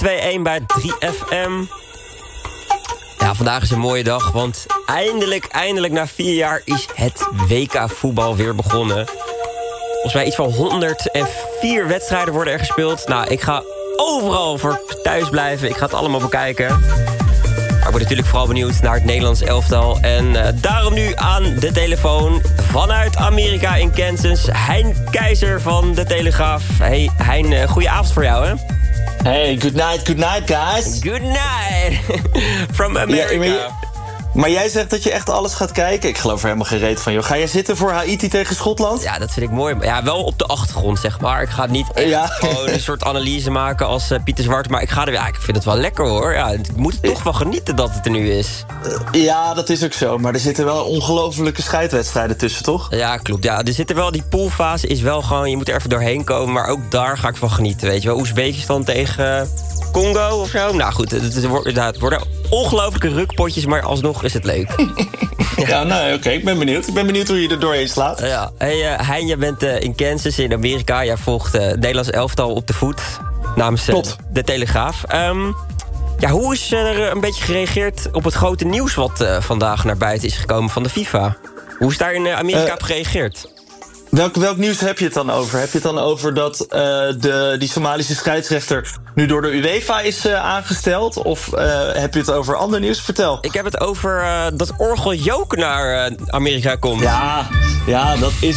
2-1 bij 3FM. Ja, vandaag is een mooie dag, want eindelijk na 4 jaar is het WK voetbal weer begonnen. Volgens mij iets van 104 wedstrijden worden er gespeeld. Nou, ik ga overal voor thuis blijven. Ik ga het allemaal bekijken. Maar ik word natuurlijk vooral benieuwd naar het Nederlands elftal. En daarom nu aan de telefoon vanuit Amerika in Kansas, Hein Keizer van De Telegraaf. Hey Hein, goeie avond voor jou, hè? Hey, good night, guys. Good night from America. Ja, maar jij zegt dat je echt alles gaat kijken. Ik geloof er helemaal geen reet van, joh. Ga jij zitten voor Haiti tegen Schotland? Ja, dat vind ik mooi. Ja, wel op de achtergrond, zeg maar. Ik ga niet echt gewoon een soort analyse maken als Pieter Zwart. Maar ik vind het wel lekker, hoor. Ja, ik moet er toch van genieten dat het er nu is. Ja, dat is ook zo. Maar er zitten wel ongelofelijke scheidwedstrijden tussen, toch? Ja, klopt. Ja, er zitten wel, die poolfase is wel gewoon, je moet er even doorheen komen. Maar ook daar ga ik van genieten, weet je wel. Oezbekistan tegen Congo of zo. Nou goed, het worden ongelofelijke rukpotjes, maar alsnog is het leuk. Ja, nou oké, ik ben benieuwd. Ik ben benieuwd hoe je er doorheen slaat. Ja. Hey, Hein, jij bent in Kansas in Amerika. Jij volgt het Nederlands elftal op de voet namens De Telegraaf. Ja, hoe is er een beetje gereageerd op het grote nieuws wat vandaag naar buiten is gekomen van de FIFA? Hoe is daar in Amerika op gereageerd? Welk nieuws heb je het dan over? Heb je het dan over dat die Somalische scheidsrechter nu door de UEFA is aangesteld? Of heb je het over ander nieuws? Vertel. Ik heb het over dat Orgel Joken naar Amerika komt. Ja, dat is...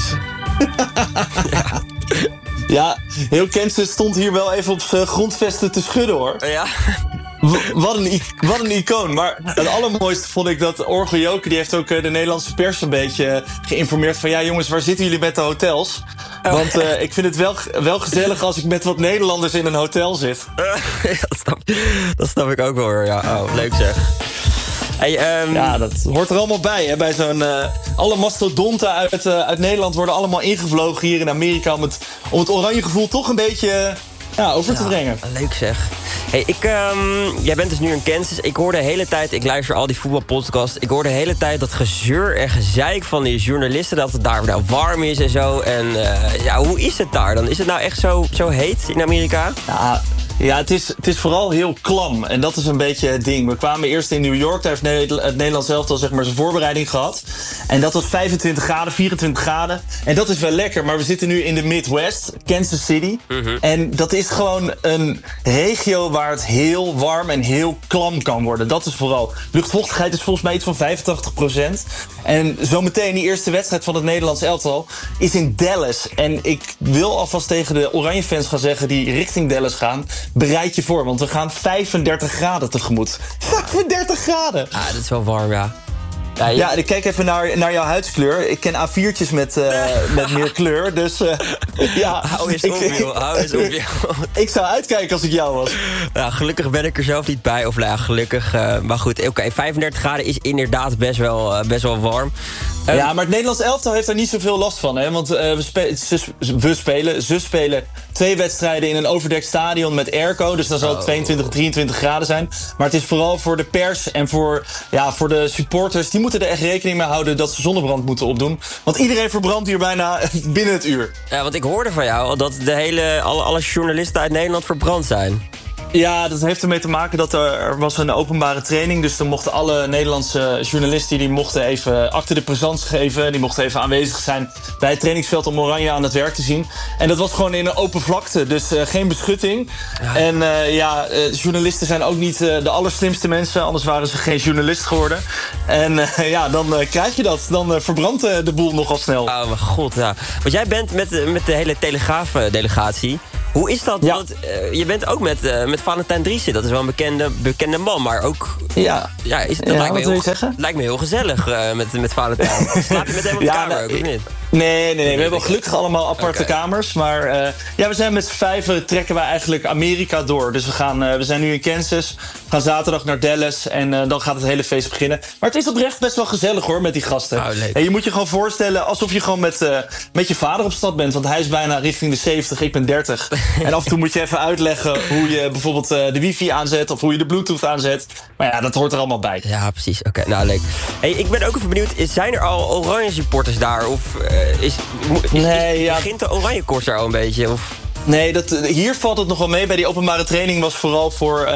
Ja, heel Kansas stond hier wel even op zijn grondvesten te schudden, hoor. Ja. Wat een icoon. Maar het allermooiste vond ik dat Orgel Joken, die heeft ook de Nederlandse pers een beetje geïnformeerd van... ja, jongens, waar zitten jullie met de hotels? Want ik vind het wel gezellig als ik met wat Nederlanders in een hotel zit. Dat snap ik ook wel, hoor. Ja, leuk zeg. Hey, Ja, dat hoort er allemaal bij. Hè? Bij zo'n, alle mastodonten uit Nederland worden allemaal ingevlogen hier in Amerika... om het oranje gevoel toch een beetje over te brengen. Leuk zeg. Hey, jij bent dus nu in Kansas. Ik hoor de hele tijd, ik luister al die voetbalpodcasts... ik hoor de hele tijd dat gezeur en gezeik van die journalisten... dat het daar nou warm is en zo. En hoe is het daar dan? Is het nou echt zo heet in Amerika? Ja, het is vooral heel klam. En dat is een beetje het ding. We kwamen eerst in New York. Daar heeft het Nederlands elftal zeg maar zijn voorbereiding gehad. En dat was 25 graden, 24 graden. En dat is wel lekker. Maar we zitten nu in de Midwest, Kansas City. Mm-hmm. En dat is gewoon een regio waar het heel warm en heel klam kan worden. Dat is vooral. Luchtvochtigheid is volgens mij iets van 85%. En zometeen die eerste wedstrijd van het Nederlands elftal is in Dallas. En ik wil alvast tegen de Oranje fans gaan zeggen die richting Dallas gaan... bereid je voor, want we gaan 35 graden tegemoet. 35 graden! Ah, dat is wel warm, ja. Ja, ik kijk even naar jouw huidskleur. Ik ken A4'tjes met meer kleur, dus Hou eens op, joh. Ik zou uitkijken als ik jou was. Ja, gelukkig ben ik er zelf niet bij. Of gelukkig, maar goed. Oké, 35 graden is inderdaad best wel warm. Ja, maar het Nederlands elftal heeft daar niet zoveel last van, hè? Want ze spelen 2 wedstrijden in een overdekt stadion met airco. Dus dan zal het 22, 23 graden zijn. Maar het is vooral voor de pers en voor de supporters. Die moeten er echt rekening mee houden dat ze zonnebrand moeten opdoen. Want iedereen verbrandt hier bijna binnen het uur. Ja, want ik hoorde van jou dat alle journalisten uit Nederland verbrand zijn. Ja, dat heeft ermee te maken dat er was een openbare training. Dus dan mochten alle Nederlandse journalisten die mochten even acte de présence geven. Die mochten even aanwezig zijn bij het trainingsveld om Oranje aan het werk te zien. En dat was gewoon in een open vlakte, dus geen beschutting. Ja. En journalisten zijn ook niet de allerslimste mensen. Anders waren ze geen journalist geworden. En dan krijg je dat. Dan verbrandt de boel nogal snel. Oh mijn god, ja. Want jij bent met de hele Telegraaf-delegatie. Hoe is dat? Ja. Want, je bent ook met Valentijn Driessen. Dat is wel een bekende man, maar ook... lijkt me heel gezellig met Valentijn. Slaap je met hem op de kamer ook, of niet? Nee. We hebben gelukkig allemaal aparte kamers. Maar we zijn met z'n 5 trekken wij eigenlijk Amerika door. Dus we zijn nu in Kansas. We gaan zaterdag naar Dallas. En dan gaat het hele feest beginnen. Maar het is oprecht best wel gezellig, hoor, met die gasten. En je moet je gewoon voorstellen alsof je gewoon met je vader op stad bent. Want hij is bijna richting de 70, ik ben 30. En af en toe moet je even uitleggen hoe je bijvoorbeeld de wifi aanzet... of hoe je de bluetooth aanzet. Maar ja, dat hoort er allemaal bij. Ja, precies. Oké, nou leuk. Hey, ik ben ook even benieuwd, zijn er al oranje supporters daar? Of begint de oranje koorts daar al een beetje? Of? Nee, hier valt het nog wel mee. Bij die openbare training was vooral voor...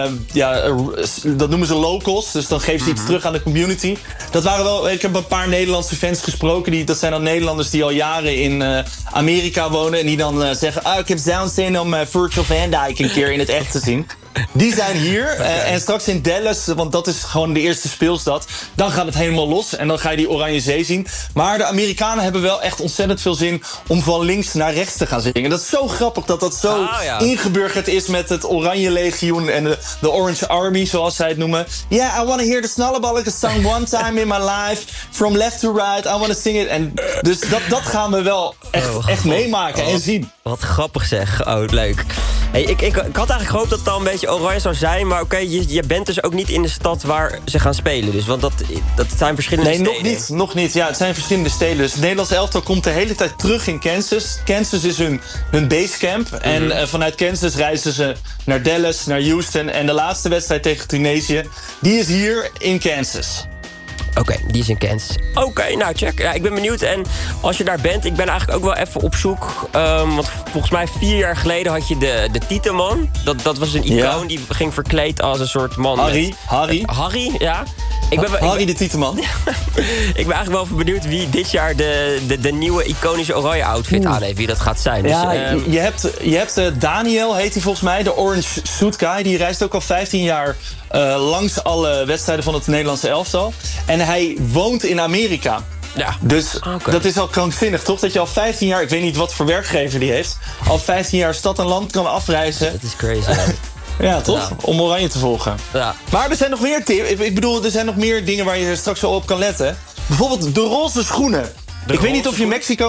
dat noemen ze locals. Dus dan geven ze iets terug aan de community. Dat waren wel... Ik heb een paar Nederlandse fans gesproken. Dat zijn dan Nederlanders die al jaren in Amerika wonen. En die dan zeggen... ik heb zo'n zin om Virgil van Dijk een keer in het echt te zien. Die zijn hier. En straks in Dallas, want dat is gewoon de eerste speelstad. Dan gaat het helemaal los. En dan ga je die Oranje Zee zien. Maar de Amerikanen hebben wel echt ontzettend veel zin... om van links naar rechts te gaan zingen. Dat is zo grappig dat dat zo ingeburgerd is... met het Oranje Legioen en de Orange Army, zoals zij het noemen. Yeah, I want to hear the Snalleballige song one time in my life. From left to right, I want to sing it. En dus dat gaan we wel echt meemaken en zien. Wat grappig zeg. Oh, leuk. Hey, ik had eigenlijk gehoopt dat het al een beetje oranje zou zijn. Maar oké, je bent dus ook niet in de stad waar ze gaan spelen. Dus, want dat zijn verschillende steden. Nee, nog niet. Ja, het zijn verschillende steden. Dus het Nederlandse elftal komt de hele tijd terug in Kansas. Kansas is hun basecamp. En vanuit Kansas reizen ze naar Dallas, naar Houston. En de laatste wedstrijd tegen Tunesië, die is hier in Kansas. Oké, die is in Kansas. Oké, nou check. Ja, ik ben benieuwd. En als je daar bent, ik ben eigenlijk ook wel even op zoek. Want volgens mij 4 jaar geleden had je de Tieteman. Dat was een icoon die ging verkleed als een soort man. Harry, ja. Harry de Tieteman. Ik ben eigenlijk wel even benieuwd wie dit jaar de nieuwe iconische oranje outfit aan heeft. Wie dat gaat zijn. Ja, dus, je hebt Daniel, heet hij volgens mij. De Orange Suit Guy. Die reist ook al 15 jaar langs alle wedstrijden van het Nederlandse elftal. En hij woont in Amerika. Ja. Dus dat is al krankzinnig, toch? Dat je al 15 jaar, ik weet niet wat voor werkgever die heeft... al 15 jaar stad en land kan afreizen. Dat is crazy, ja, toch? Ja. Om Oranje te volgen. Ja. Maar er zijn nog meer er zijn nog meer dingen waar je straks wel op kan letten. Bijvoorbeeld de roze schoenen. Ik weet niet of je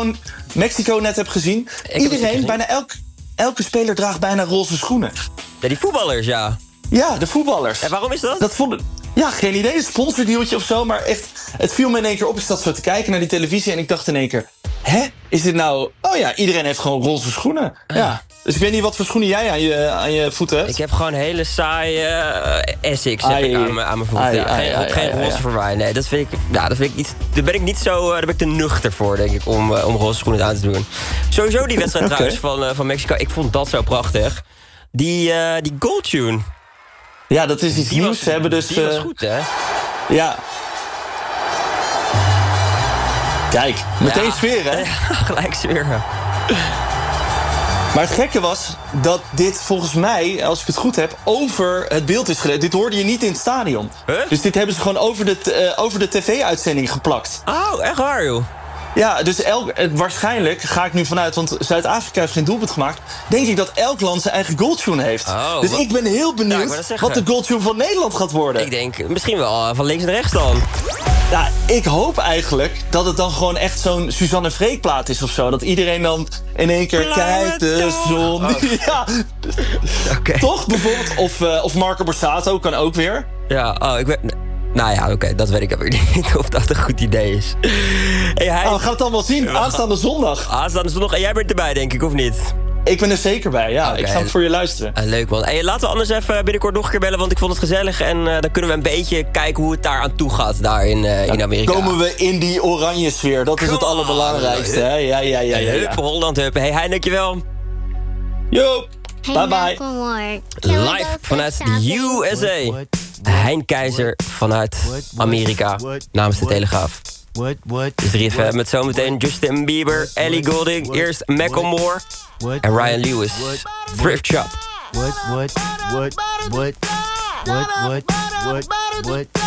Mexico net hebt gezien. Iedereen, bijna elke speler draagt bijna roze schoenen. Ja, die voetballers, ja. Ja, de voetballers. En waarom is dat? Ja, geen idee. Een sponsordealtje of zo. Maar echt, het viel me in één keer op. Ik zat zo te kijken naar die televisie en ik dacht in één keer... Is dit nou... Oh ja, iedereen heeft gewoon roze schoenen. Ja. Dus ik weet niet wat voor schoenen jij aan je voeten hebt. Ik heb gewoon hele saaie Essex aan mijn voeten. Geen roze voor mij. Nee, dat vind ik niet... Daar ben ik te nuchter voor, denk ik, om roze schoenen aan te doen. Sowieso die wedstrijd trouwens van Mexico. Ik vond dat zo prachtig. Die goal tune. Ja, dat is iets nieuws. Ze hebben dus... Die was goed, hè? Ja. Kijk, meteen sfeer, hè? Ja, gelijk sfeer. Maar het gekke was dat dit volgens mij, als ik het goed heb, over het beeld is geleid. Dit hoorde je niet in het stadion. Huh? Dus dit hebben ze gewoon over de tv-uitzending geplakt. Oh, echt waar, joh? Ja, dus waarschijnlijk ga ik nu vanuit, want Zuid-Afrika heeft geen doelpunt gemaakt, denk ik dat elk land zijn eigen goaltune heeft. Oh, dus ik ben heel benieuwd wat de goaltune van Nederland gaat worden. Ik denk misschien wel van links naar rechts dan. Ja, ik hoop eigenlijk dat het dan gewoon echt zo'n Suzanne Freek-plaat is of zo. Dat iedereen dan in één keer kijkt, de zon. Oh. Ja. Okay. Toch, bijvoorbeeld? Of Marco Borsato kan ook weer. Ja, ik weet... Nou ja, oké, dat weet ik weer niet of dat een goed idee is. Hey, we gaan het dan wel zien, aanstaande zondag. Aanstaande zondag, en jij bent erbij, denk ik, of niet? Ik ben er zeker bij, ja. Okay. Ik ga het voor je luisteren. Leuk, man. Hey, laten we anders even binnenkort nog een keer bellen, want ik vond het gezellig. En dan kunnen we een beetje kijken hoe het daar aan toe gaat, daar in Amerika. Komen we in die oranje sfeer, dat is het allerbelangrijkste. Hè? Ja. Hup, Holland, hup. Hey, Hein, dankjewel. Yo, bye. Live vanuit de USA. Hein Keizer vanuit Amerika, namens de Telegraaf. Dus 3FM met zometeen Justin Bieber, Ellie Goulding, eerst Macklemore en Ryan Lewis. Thrift Shop. What?